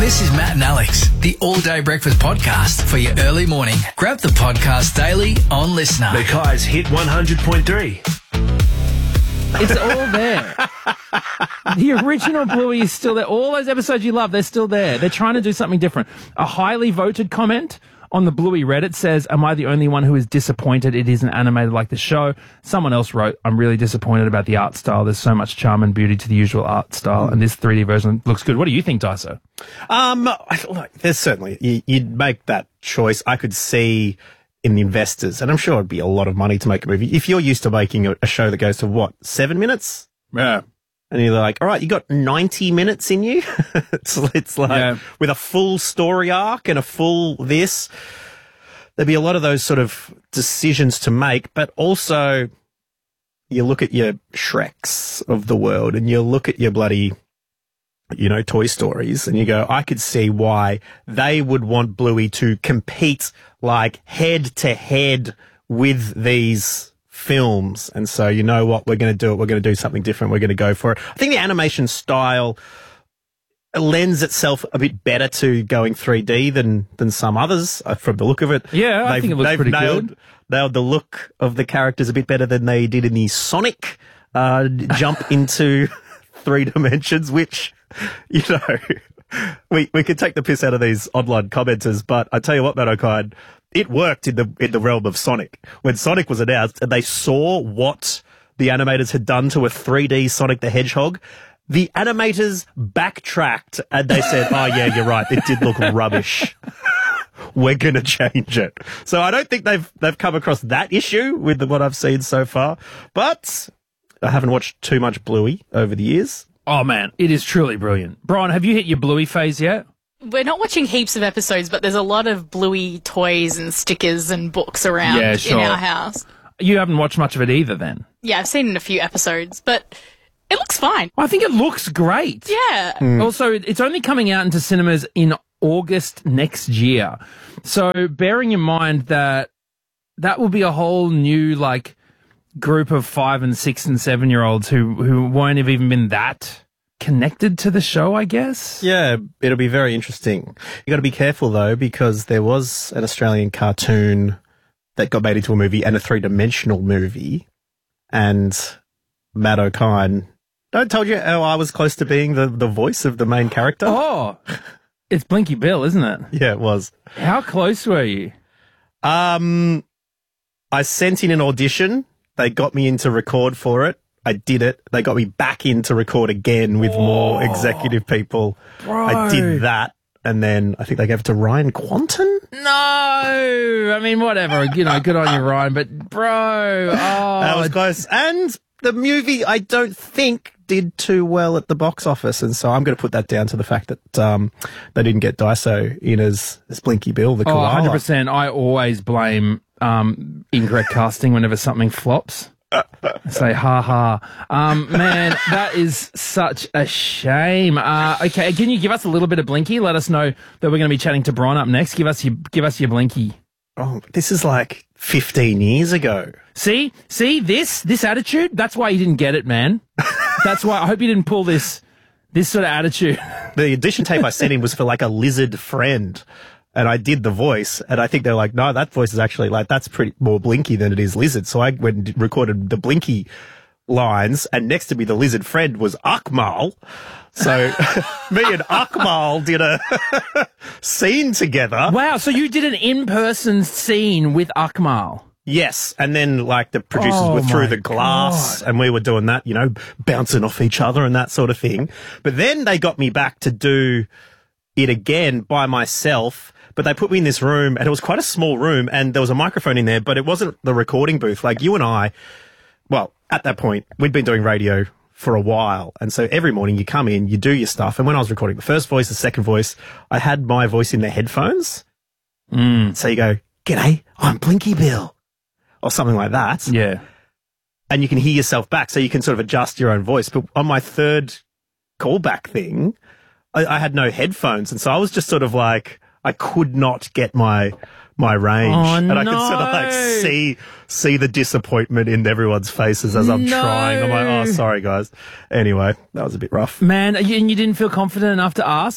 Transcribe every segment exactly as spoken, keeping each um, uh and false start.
This is Matt and Alex, the All Day Breakfast Podcast for your early morning. Grab the podcast daily on Listener. Mackay's Hit one hundred point three. It's all there. The original Bluey is still there. All those episodes you love, they're still there. They're trying to do something different. A highly voted comment on the Bluey Reddit says, am I the only one who is disappointed it isn't animated like the show? Someone else wrote, I'm really disappointed about the art style. There's so much charm and beauty to the usual art style, and this three D version looks good. What do you think, Daiso? Um, I- look, there's certainly, you, you'd make that choice. I could see in the investors, and I'm sure it'd be a lot of money to make a movie. If you're used to making a, a show that goes to what, seven minutes? Yeah. And you're like, all right, you got ninety minutes in you. it's, it's like Yeah. with a full story arc and a full this, there'd be a lot of those sort of decisions to make. But also you look at your Shreks of the world and you look at your bloody, you know, Toy Stories and you go, I could see why they would want Bluey to compete like head to head with these films. And so, you know what, we're going to do it. We're going to do something different. We're going to go for it. I think the animation style lends itself a bit better to going three D than, than some others uh, from the look of it. Yeah, I They've- think it looks they've pretty nailed, good. Nailed the look of the characters a bit better than they did in the Sonic uh, jump into three dimensions, which, you know, we, we could take the piss out of these online commenters, but I tell you what, Matt O'Kine, it worked in the in the realm of Sonic. When Sonic was announced and they saw what the animators had done to a three D Sonic the Hedgehog, the animators backtracked and they said, oh yeah, you're right, it did look rubbish. We're going to change it. So I don't think they've they've come across that issue with what I've seen so far. But I haven't watched too much Bluey over the years. Oh, man, it is truly brilliant. Brian, have you hit your Bluey phase yet? We're not watching heaps of episodes, but there's a lot of Bluey toys and stickers and books around Yeah, sure. in our house. You haven't watched much of it either then? Yeah, I've seen a few episodes, but it looks fine. I think it looks great. Yeah. Also, it's only coming out into cinemas in August next year. So bearing in mind that that will be a whole new, like, group of five and six and seven year olds who, who won't have even been that connected to the show, I guess. Yeah, it'll be very interesting. You got to be careful though, because there was an Australian cartoon that got made into a movie and a three-dimensional movie, and Matt O'Kine, I told you how I was close to being the, the voice of the main character. Oh, it's Blinky Bill, isn't it? Yeah, it was. How close were you? Um, I sent in an audition. They got me in to record for it. I did it. They got me back in to record again with more executive people. Bro. I did that. And then I think they gave it to Ryan Quanton. No! I mean, whatever. You know, good on you, Ryan. But, bro, oh. That was close. And the movie, I don't think, did too well at the box office. And so I'm going to put that down to the fact that um, they didn't get Daiso in as, as Blinky Bill, the Oh, koala. one hundred percent. I always blame um, incorrect casting whenever something flops. I say, ha ha. Um, man, that is such a shame. Uh, okay, can you give us a little bit of Blinky? Let us know that we're going to be chatting to Bron up next. Give us your, give us your Blinky. Oh, this is like fifteen years ago. See? See? This? This attitude? That's why you didn't get it, man. That's why I hope you didn't pull this, this sort of attitude. The audition tape I sent in was for like a lizard friend. And I did the voice, and I think they're like, no, that voice is actually like, that's pretty more Blinky than it is Lizard. So I went and recorded the Blinky lines, and next to me, the lizard friend was Akmal. So me and Akmal did a scene together. Wow, so you did an in-person scene with Akmal. Yes, and then like the producers Oh were through my the glass, God. and we were doing that, you know, bouncing off each other and that sort of thing. But then they got me back to do it again by myself. But they put me in this room, and it was quite a small room, and there was a microphone in there, but it wasn't the recording booth. Like you and I, well, at that point, we'd been doing radio for a while. And so every morning you come in, you do your stuff. And when I was recording the first voice, the second voice, I had my voice in the headphones. Mm. So you go, g'day, I'm Blinky Bill, or something like that. Yeah. And you can hear yourself back, so you can sort of adjust your own voice. But on my third callback thing, I, I had no headphones. And so I was just sort of like, I could not get my my range. Oh, and I no. could sort of like see see the disappointment in everyone's faces as I'm No. trying. I'm like, oh, sorry, guys. Anyway, that was a bit rough. Man, you, and you didn't feel confident enough to ask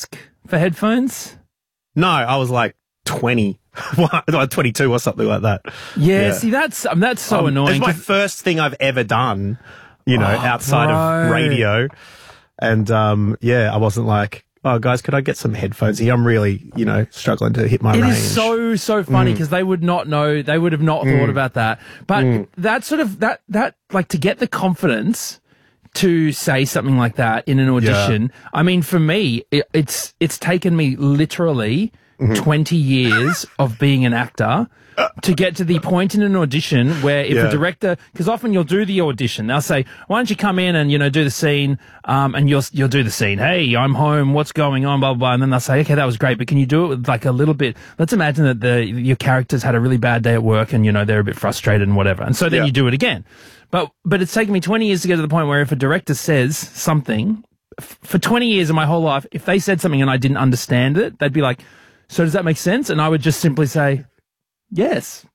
for headphones? No, I was like twenty, like twenty-two or something like that. Yeah, Yeah. see, that's um, that's so Um, annoying. It's my 'cause- first thing I've ever done, you know, Oh, outside bro. of radio. And, um, yeah, I wasn't like, oh, guys, could I get some headphones here? I'm really, you know, struggling to hit my It range. is so so funny because they would not know, they would have not thought about that. But that sort of that that like to get the confidence to say something like that in an audition. I mean, for me, it, it's it's taken me literally twenty years of being an actor to get to the point in an audition where if Yeah. a director, because often you'll do the audition, they'll say, why don't you come in and, you know, do the scene, um, and you'll, you'll do the scene. Hey, I'm home. What's going on? Blah, blah, blah. And then they'll say, okay, that was great, but can you do it with like a little bit? Let's imagine that the, your characters had a really bad day at work and, you know, they're a bit frustrated and whatever. And so then Yeah. you do it again. But, but it's taken me twenty years to get to the point where if a director says something, f- for twenty years of my whole life, if they said something and I didn't understand it, they'd be like, so does that make sense? And I would just simply say, yes.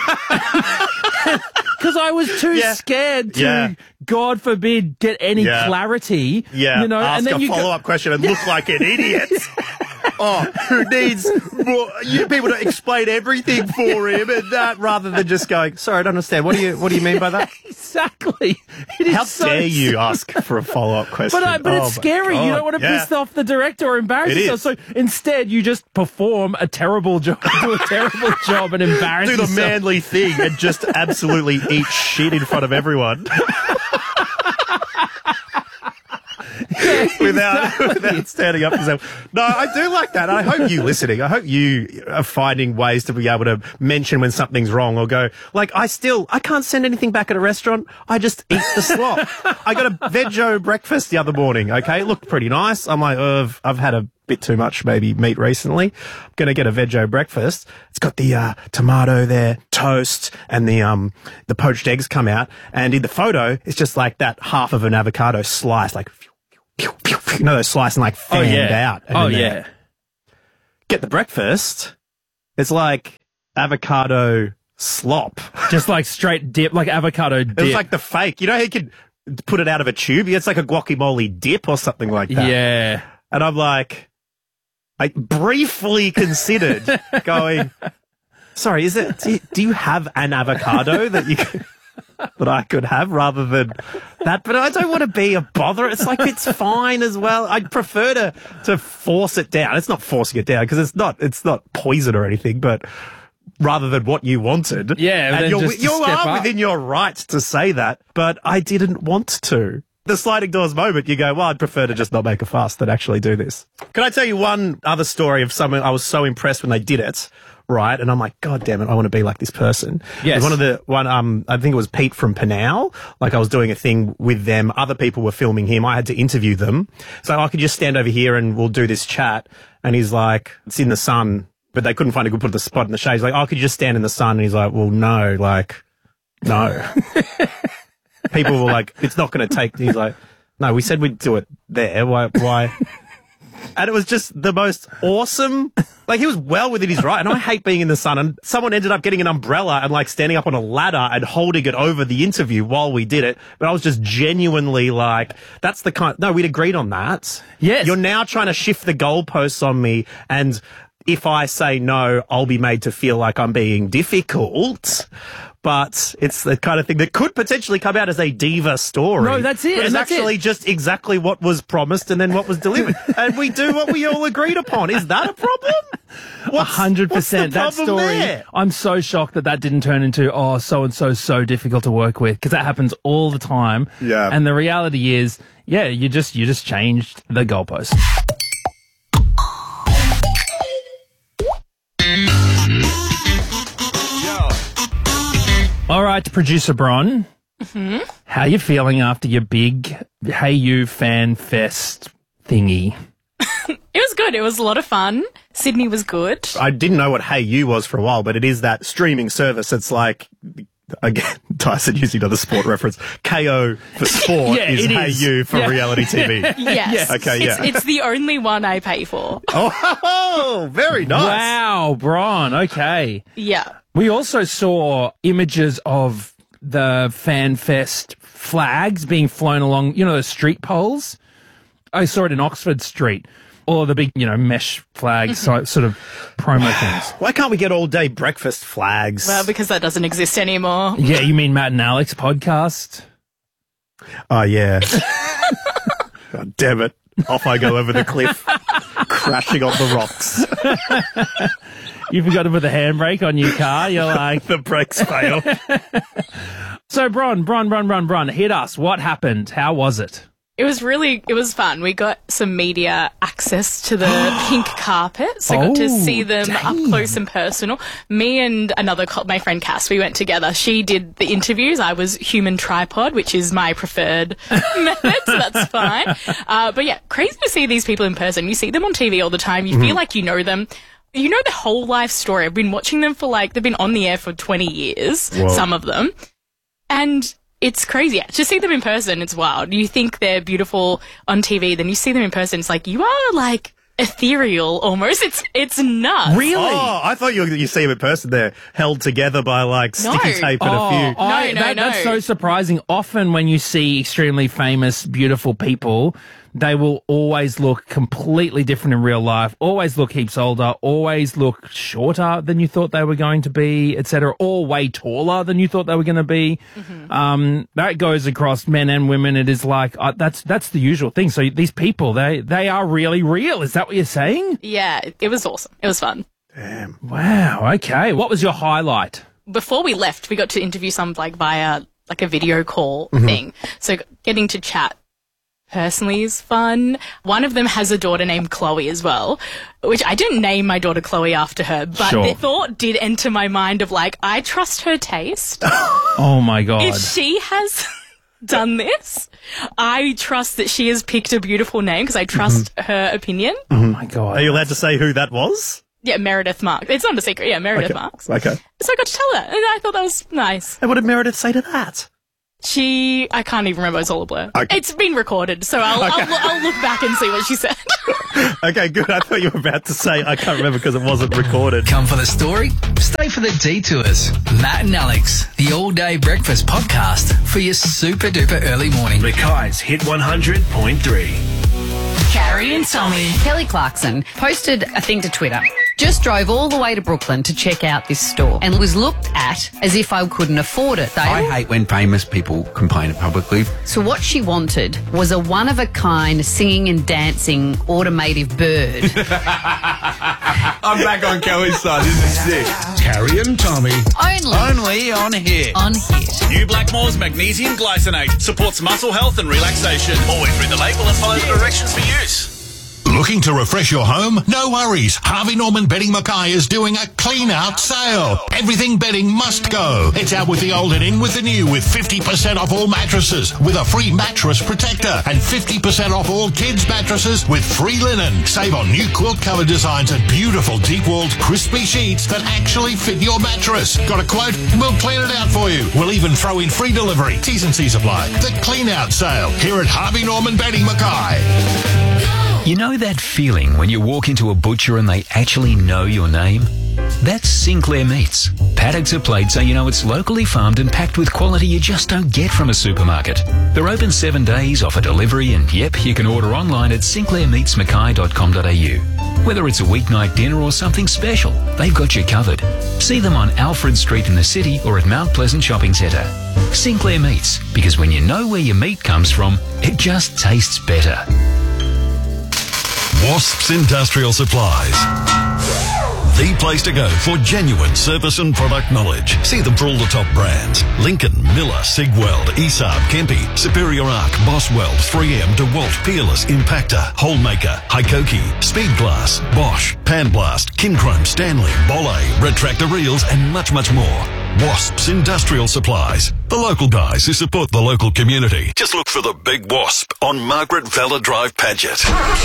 Because I was too Yeah. scared to, Yeah. God forbid, get any Yeah. clarity. Yeah, you know, ask and then a you go- follow-up question and look like an idiot. Oh, who needs more, you people to explain everything for him and that rather than just going, sorry, I don't understand. What do you What do you mean by that? Exactly. It is How so dare you ask for a follow-up question? But, uh, but Oh it's my scary. You God. don't want to Yeah. piss off the director or embarrass It yourself. is. So instead, you just perform a terrible job, do a terrible job, and embarrass Do the yourself. manly thing and just absolutely eat shit in front of everyone. without, without standing up for yourself. No, I do like that. I hope you listening. I hope you are finding ways to be able to mention when something's wrong or go, like, I still, I can't send anything back at a restaurant. I just eat the slop. I got a veggie breakfast the other morning. Okay. It looked pretty nice. I'm like, oh, I've, I've had a bit too much maybe meat recently. I'm going to get a veggie breakfast. It's got the, uh, tomato there, toast, and the, um, the poached eggs come out. And in the photo, it's just like that half of an avocado sliced, like, pew, pew, pew, you know, those slicing like Oh, fanned yeah. out. And Oh, then they yeah. Get the breakfast. It's like avocado slop. Just like straight dip, like avocado dip. It was like the fake. You know how you can put it out of a tube? It's like a guacamole dip or something like that. yeah. And I'm like, I briefly considered going, sorry, is it, do you, do you have an avocado that you could, that I could have rather than that? But I don't want to be a bother. It's like, it's fine as well. I'd prefer to, to force it down. It's not forcing it down because it's not, it's not poison or anything, but rather than what you wanted. Yeah, And then you're, just to you step are up. within your right to say that, but I didn't want to. The sliding doors moment, you go, well, I'd prefer to just not make a fuss than actually do this. Can I tell you one other story of someone I was so impressed when they did it, right? And I'm like, God damn it, I want to be like this person. Yes. One of the, one, um, I think it was Pete from Panau. Like I was doing a thing with them. Other people were filming him. I had to interview them. So I could just stand over here and we'll do this chat. And he's like, it's in the sun, but they couldn't find a good put the spot in the shade. He's like, oh, could you just stand in the sun? And he's like, well, no, like, no. People were like, it's not going to take, he's like, no, we said we'd do it there. Why, why? And it was just the most awesome, like he was well within his right. And I hate being in the sun. And someone ended up getting an umbrella and like standing up on a ladder and holding it over the interview while we did it. But I was just genuinely like, that's the kind, no, we'd agreed on that. Yes. You're now trying to shift the goalposts on me. And if I say no, I'll be made to feel like I'm being difficult. But it's the kind of thing that could potentially come out as a diva story. No, that's it, But it's and that's actually it. just exactly what was promised and then what was delivered. And we do what we all agreed upon. Is that a problem? A What's- hundred what's the percent. That problem story. there? I'm so shocked that that didn't turn into oh, so and so so difficult to work with because that happens all the time. Yeah. And the reality is, yeah, you just you just changed the goalpost. All right, producer Bron. Mm-hmm. How you feeling after your big Hey You Fan Fest thingy? It was good. It was a lot of fun. Sydney was good. I didn't know what Hey You was for a while, but it is that streaming service. It's like, again, Tyson using another sport reference. K O for sport Yeah, is it Hey is. You for Yeah. reality T V. Yes. Okay, yeah. It's, it's the only one I pay for. Oh, very nice. Wow, Bron. Okay. Yeah. We also saw images of the Fan Fest flags being flown along, you know, the street poles. I saw it in Oxford Street. all of the big, you know, mesh flags, so, sort of promo things. Why can't we get all day breakfast flags? Well, because that doesn't exist anymore. Yeah, you mean Matt and Alex podcast? Oh, yeah. God damn it. Off I go over the cliff, crashing on the rocks. You forgot to put the handbrake on your car. You're like... The brakes fail. So, Bron, Bron, Bron, Bron, Bron, hit us. What happened? How was it? It was really, it was fun. We got some media access to the pink carpet, so got to Oh, see them damn. up close and personal. Me and another, co- my friend Cass, we went together. She did the interviews. I was human tripod, which is my preferred method, so that's fine. Uh, but yeah, crazy to see these people in person. You see them on T V all the time. You feel like you know them. You know their whole life story. I've been watching them for like, they've been on the air for twenty years, Whoa. some of them. And it's crazy. To see them in person, it's wild. You think they're beautiful on T V, then you see them in person, it's like, you are like ethereal almost. It's it's nuts. Really? Oh, I thought you you see them in person. They're held together by like No. sticky tape and Oh, a few. I- No, no, that- no. That's so surprising. Often when you see extremely famous, beautiful people, they will always look completely different in real life, always look heaps older, always look shorter than you thought they were going to be, et cetera, or way taller than you thought they were going to be. Mm-hmm. Um, that goes across men and women. It is like, uh, that's that's the usual thing. So these people, they, they are really real. Is that what you're saying? Yeah, it was awesome. It was fun. Damn. Wow. Okay. What was your highlight? Before we left, we got to interview some like via like a video call Mm-hmm. thing. So getting to chat personally is fun. One of them has a daughter named Chloe as well, which I didn't name my daughter Chloe after her, but Sure. the thought did enter my mind of like, I trust her taste. Oh my God. If she has done this, I trust that she has picked a beautiful name because I trust her opinion. Oh my God. Are you allowed to say who that was? Yeah, Meredith Marks. It's not a secret. Yeah, Meredith Okay. Marks. Okay. So I got to tell her, and I thought that was nice. And what did Meredith say to that? She, I can't even remember. It's all a blur. Okay. It's been recorded, so I'll, I'll, I'll look back and see what she said. Okay, good. I thought you were about to say I can't remember because it wasn't recorded. Come for the story? Stay for the detours. Matt and Alex, the All Day Breakfast podcast for your super duper early morning. Mackay's Hit one hundred point three. Carrie and Tommy. Kelly Clarkson posted a thing to Twitter. Just drove all the way to Brooklyn to check out this store and was looked at as if I couldn't afford it. They I hate when famous people complain publicly. So what she wanted was a one-of-a-kind singing and dancing automative bird. I'm back on Kelly's side. This is sick. Carrie and Tommy. Only Only on Hit. on Hit. New Blackmore's Magnesium Glycinate supports muscle health and relaxation. Always read the label and follow the directions for use. Looking to refresh your home? No worries. Harvey Norman Bedding Mackay is doing a clean out sale. Everything bedding must go. It's out with the old and in with the new with fifty percent off all mattresses with a free mattress protector and fifty percent off all kids mattresses with free linen. Save on new quilt cover designs and beautiful deep walled crispy sheets that actually fit your mattress. Got a quote? We'll clean it out for you. We'll even throw in free delivery. T's and C's apply. The clean out sale here at Harvey Norman Bedding Mackay. You know that feeling when you walk into a butcher and they actually know your name? That's Sinclair Meats. Paddocks are played so you know it's locally farmed and packed with quality you just don't get from a supermarket. They're open seven days, offer delivery, and yep, you can order online at sinclair meats mackay dot com dot a u. Whether it's a weeknight dinner or something special, they've got you covered. See them on Alfred Street in the city or at Mount Pleasant Shopping Centre. Sinclair Meats, because when you know where your meat comes from, it just tastes better. Wasps Industrial Supplies. The place to go for genuine service and product knowledge. See them for all the top brands. Lincoln, Miller, Sigweld, Esab, Kempe, Superior Arc, Boswell, three M, DeWalt, Peerless, Impactor, Holemaker, Hikoki, Speedglass, Bosch, Panblast, Kinchrome, Stanley, Bolle, Retractor Reels, and much, much more. Wasps Industrial Supplies. The local guys who support the local community. Just look for the Big Wasp on Margaret Vella Drive, Paget.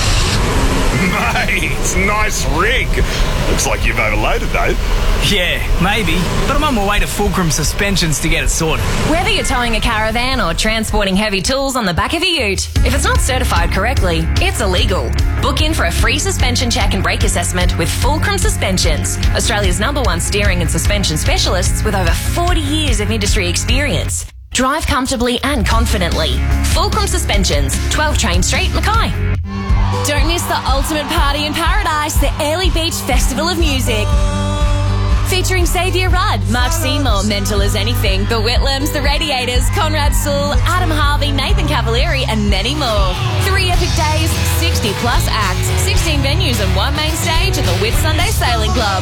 Mate, nice rig. Looks like you've overloaded though. Yeah, maybe. But I'm on my way to Fulcrum Suspensions to get it sorted. Whether you're towing a caravan or transporting heavy tools on the back of a ute, if it's not certified correctly, it's illegal. Book in for a free suspension check and brake assessment with Fulcrum Suspensions, Australia's number one steering and suspension specialists with over forty years of industry experience. Drive comfortably and confidently. Fulcrum Suspensions, twelve Train Street, Mackay. Don't miss the ultimate party in paradise, the Early Beach Festival of Music. Featuring Xavier Rudd, Mark Seymour, Mental as Anything, The Whitlams, The Radiators, Conrad Sewell, Adam Harvey, Nathan Cavalieri and many more. Three epic days, sixty plus acts, sixteen venues and one main stage at the Whitsunday Sailing Club.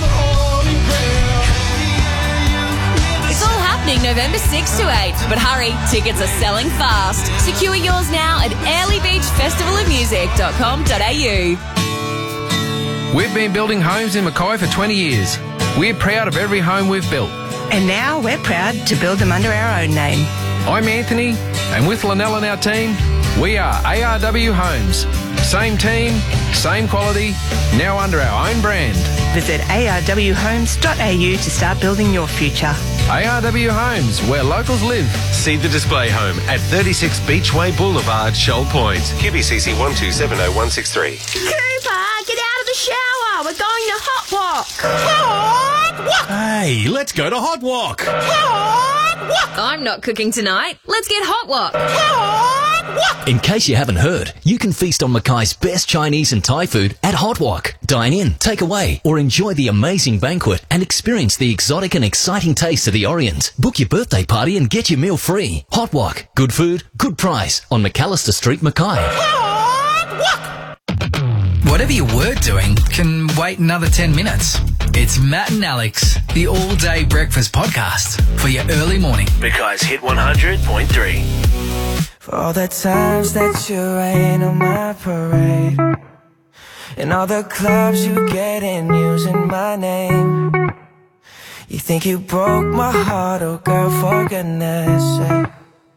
It's all happening November sixth to eighth, but hurry, tickets are selling fast. Secure yours now at early beach festival of music dot com dot a u. We've been building homes in Mackay for twenty years. We're proud of every home we've built. And now we're proud to build them under our own name. I'm Anthony, and with Linnell and our team, we are A R W Homes. Same team, same quality, now under our own brand. Visit a r w homes dot a u to start building your future. A R W Homes, where locals live. See the display home at thirty-six Beachway Boulevard, Shoal Point. Q B C C one two seven zero one six three. Cooper, get out of the shower. We're going to Hot Walk. Hot Walk. Hey, let's go to Hot Walk. Hot Walk. I'm not cooking tonight. Let's get Hot Walk. Hot Walk. In case you haven't heard, you can feast on Mackay's best Chinese and Thai food at Hot Walk. Dine in, take away, or enjoy the amazing banquet and experience the exotic and exciting taste of the Orient. Book your birthday party and get your meal free. Hot Walk. Good food, good price on McAllister Street, Mackay. Whatever you were doing can wait another ten minutes. It's Matt and Alex, the all-day breakfast podcast for your early morning. Mackay's Hit one hundred point three. For all the times that you rain on my parade, and all the clubs you get in using my name. You think you broke my heart, oh girl, for goodness sake.